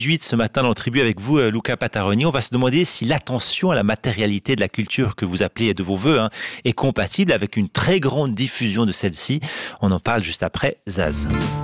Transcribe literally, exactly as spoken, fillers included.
huit ce matin dans le Tribu avec vous, Luca Pataroni. On va se demander si l'attention à la matérialité de la culture que vous appelez de vos voeux hein, est compatible avec une très grande diffusion de celle-ci. On en parle juste après Zaz.